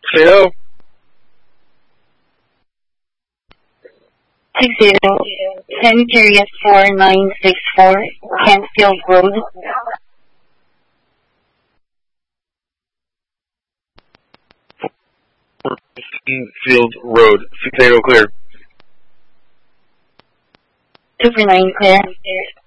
Potato. 60-10-4964 Kentfield Road. Field Road. Potato clear. 249 clear.